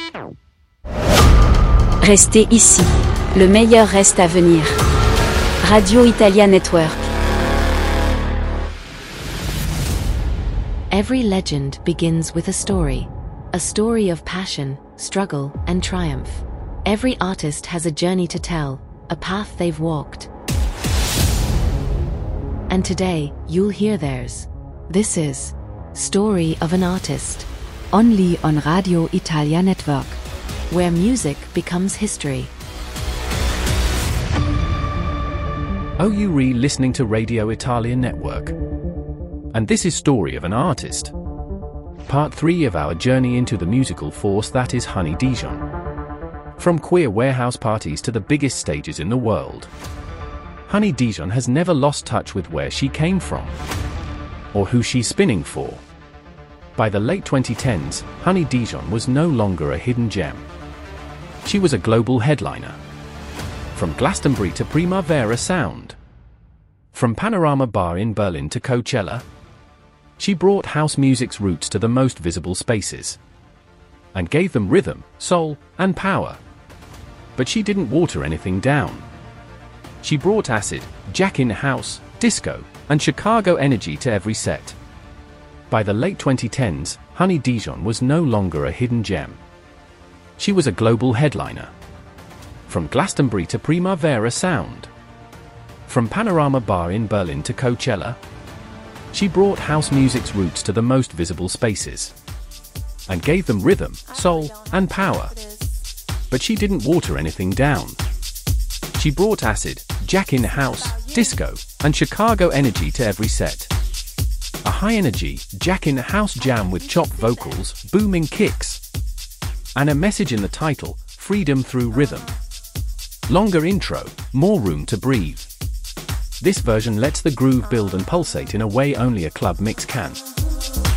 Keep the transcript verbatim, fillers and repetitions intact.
Restez ici. Le meilleur reste à venir. Radio Italia Network. Every legend begins with a story. A story of passion, struggle, and triumph. Every artist has a journey to tell, a path they've walked. And today, you'll hear theirs. This is Story of an Artist. Only on Radio Italia Network, where music becomes history. Oh, you re listening to Radio Italia Network. And this is Story of an Artist. Part three of our journey into the musical force that is Honey Dijon. From queer warehouse parties to the biggest stages in the world, Honey Dijon has never lost touch with where she came from, or who she's spinning for. By the late twenty tens, Honey Dijon was no longer a hidden gem. She was a global headliner. From Glastonbury to Primavera Sound, from Panorama Bar in Berlin to Coachella, she brought house music's roots to the most visible spaces, and gave them rhythm, soul, and power. But she didn't water anything down. She brought acid, jack in house, disco, and Chicago energy to every set. By the late twenty tens, Honey Dijon was no longer a hidden gem. She was a global headliner. From Glastonbury to Primavera Sound, from Panorama Bar in Berlin to Coachella, she brought house music's roots to the most visible spaces, and gave them rhythm, soul, and power. But she didn't water anything down. She brought acid, jack in house, disco, and Chicago energy to every set. A high-energy, jack-in-the-house jam with chopped vocals, booming kicks, and a message in the title, freedom through rhythm. Longer intro, more room to breathe. This version lets the groove build and pulsate in a way only a club mix can.